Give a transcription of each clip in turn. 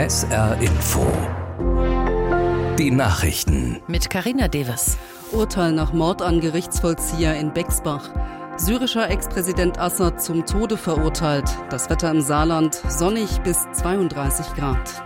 SR Info. Die Nachrichten. Mit Carina Deves. Urteil nach Mord an Gerichtsvollzieher in Bexbach. Syrischer Ex-Präsident Assad zum Tode verurteilt. Das Wetter im Saarland sonnig bis 32 Grad.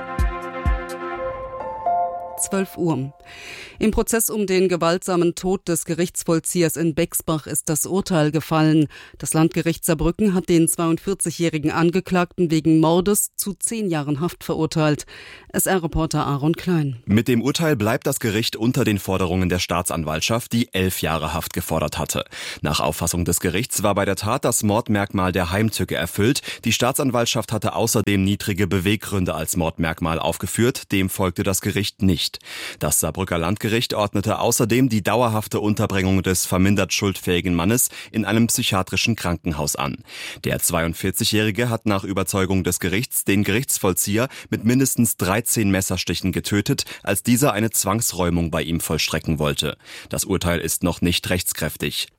12 Uhr. Im Prozess um den gewaltsamen Tod des Gerichtsvollziehers in Bexbach ist das Urteil gefallen. Das Landgericht Saarbrücken hat den 42-jährigen Angeklagten wegen Mordes zu 10 Jahren Haft verurteilt. SR-Reporter Aaron Klein. Mit dem Urteil bleibt das Gericht unter den Forderungen der Staatsanwaltschaft, die 11 Jahre Haft gefordert hatte. Nach Auffassung des Gerichts war bei der Tat das Mordmerkmal der Heimtücke erfüllt. Die Staatsanwaltschaft hatte außerdem niedrige Beweggründe als Mordmerkmal aufgeführt. Dem folgte das Gericht nicht. Das Saarbrücker Landgericht ordnete außerdem die dauerhafte Unterbringung des vermindert schuldfähigen Mannes in einem psychiatrischen Krankenhaus an. Der 42-Jährige hat nach Überzeugung des Gerichts den Gerichtsvollzieher mit mindestens 13 Messerstichen getötet, als dieser eine Zwangsräumung bei ihm vollstrecken wollte. Das Urteil ist noch nicht rechtskräftig.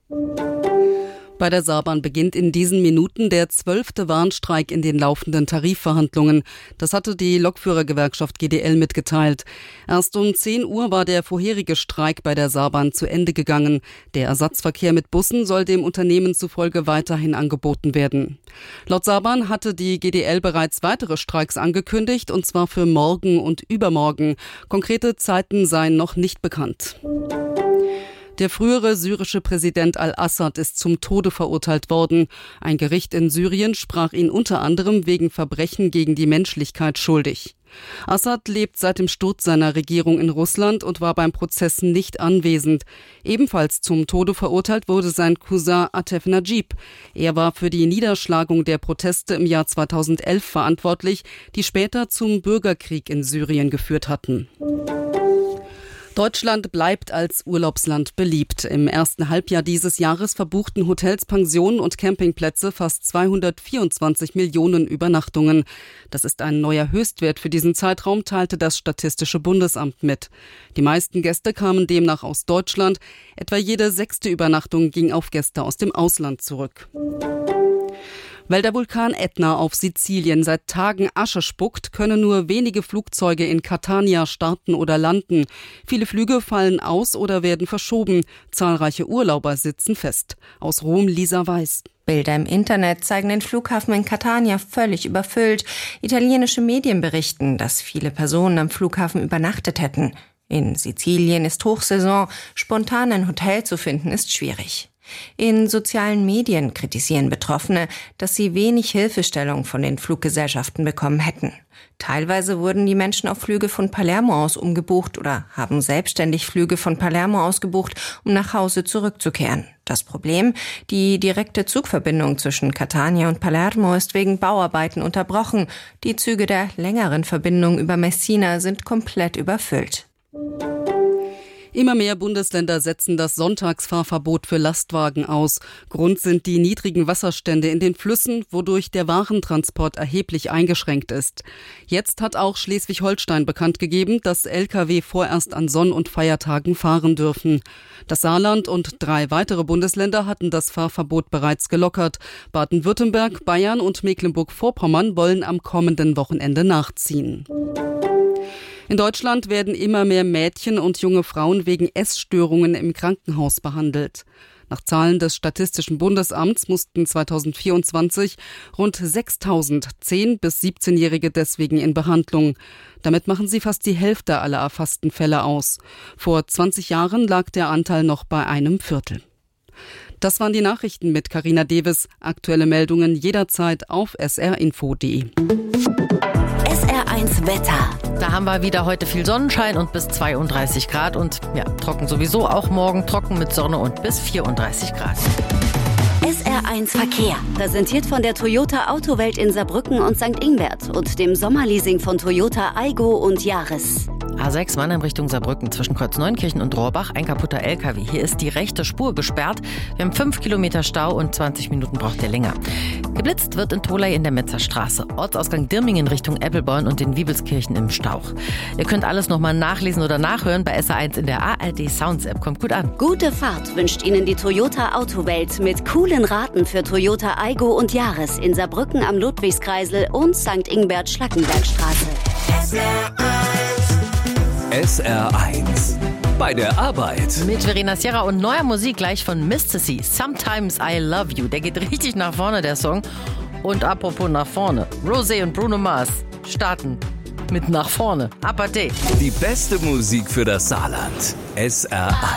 Bei der Saarbahn beginnt in diesen Minuten der 12. Warnstreik in den laufenden Tarifverhandlungen. Das hatte die Lokführergewerkschaft GDL mitgeteilt. Erst um 10 Uhr war der vorherige Streik bei der Saarbahn zu Ende gegangen. Der Ersatzverkehr mit Bussen soll dem Unternehmen zufolge weiterhin angeboten werden. Laut Saarbahn hatte die GDL bereits weitere Streiks angekündigt, und zwar für morgen und übermorgen. Konkrete Zeiten seien noch nicht bekannt. Der frühere syrische Präsident al-Assad ist zum Tode verurteilt worden. Ein Gericht in Syrien sprach ihn unter anderem wegen Verbrechen gegen die Menschlichkeit schuldig. Assad lebt seit dem Sturz seiner Regierung in Russland und war beim Prozess nicht anwesend. Ebenfalls zum Tode verurteilt wurde sein Cousin Atef Najib. Er war für die Niederschlagung der Proteste im Jahr 2011 verantwortlich, die später zum Bürgerkrieg in Syrien geführt hatten. Deutschland bleibt als Urlaubsland beliebt. Im ersten Halbjahr dieses Jahres verbuchten Hotels, Pensionen und Campingplätze fast 224 Millionen Übernachtungen. Das ist ein neuer Höchstwert für diesen Zeitraum, teilte das Statistische Bundesamt mit. Die meisten Gäste kamen demnach aus Deutschland. Etwa jede 6. Übernachtung ging auf Gäste aus dem Ausland zurück. Weil der Vulkan Ätna auf Sizilien seit Tagen Asche spuckt, können nur wenige Flugzeuge in Catania starten oder landen. Viele Flüge fallen aus oder werden verschoben. Zahlreiche Urlauber sitzen fest. Aus Rom Lisa Weiß. Bilder im Internet zeigen den Flughafen in Catania völlig überfüllt. Italienische Medien berichten, dass viele Personen am Flughafen übernachtet hätten. In Sizilien ist Hochsaison. Spontan ein Hotel zu finden ist schwierig. In sozialen Medien kritisieren Betroffene, dass sie wenig Hilfestellung von den Fluggesellschaften bekommen hätten. Teilweise wurden die Menschen auf Flüge von Palermo aus umgebucht oder haben selbstständig Flüge von Palermo aus gebucht, um nach Hause zurückzukehren. Das Problem: die direkte Zugverbindung zwischen Catania und Palermo ist wegen Bauarbeiten unterbrochen. Die Züge der längeren Verbindung über Messina sind komplett überfüllt. Immer mehr Bundesländer setzen das Sonntagsfahrverbot für Lastwagen aus. Grund sind die niedrigen Wasserstände in den Flüssen, wodurch der Warentransport erheblich eingeschränkt ist. Jetzt hat auch Schleswig-Holstein bekannt gegeben, dass Lkw vorerst an Sonn- und Feiertagen fahren dürfen. Das Saarland und 3 weitere Bundesländer hatten das Fahrverbot bereits gelockert. Baden-Württemberg, Bayern und Mecklenburg-Vorpommern wollen am kommenden Wochenende nachziehen. In Deutschland werden immer mehr Mädchen und junge Frauen wegen Essstörungen im Krankenhaus behandelt. Nach Zahlen des Statistischen Bundesamts mussten 2024 rund 6.000 10- bis 17-Jährige deswegen in Behandlung. Damit machen sie fast die Hälfte aller erfassten Fälle aus. Vor 20 Jahren lag der Anteil noch bei 1/4. Das waren die Nachrichten mit Carina Deves. Aktuelle Meldungen jederzeit auf srinfo.de. SR1 Wetter. Da haben wir wieder heute viel Sonnenschein und bis 32 Grad und ja, trocken sowieso, auch morgen trocken mit Sonne und bis 34 Grad. SR1 Verkehr, präsentiert von der Toyota Autowelt in Saarbrücken und St. Ingbert und dem Sommerleasing von Toyota Aygo und Yaris. A6 Mannheim Richtung Saarbrücken zwischen Kreuz-Neunkirchen und Rohrbach, ein kaputter LKW. Hier ist die rechte Spur gesperrt. Wir haben 5 Kilometer Stau und 20 Minuten braucht der länger. Geblitzt wird in Tholey in der Metzer Straße. Ortsausgang Dirmingen Richtung Eppelborn und den Wiebelskirchen im Stauch. Ihr könnt alles nochmal nachlesen oder nachhören bei SR1 in der ARD Sounds App. Kommt gut an. Gute Fahrt wünscht Ihnen die Toyota Autowelt mit coolen Raten für Toyota Aygo und Yaris in Saarbrücken am Ludwigskreisel und St. Ingbert Schlackenbergstraße. SR1 bei der Arbeit. Mit Verena Sierra und neuer Musik gleich von Mr. C. Sometimes I Love You. Der geht richtig nach vorne, der Song. Und apropos nach vorne. Rosé und Bruno Mars starten mit nach vorne. Apathy. Die beste Musik für das Saarland. SR1.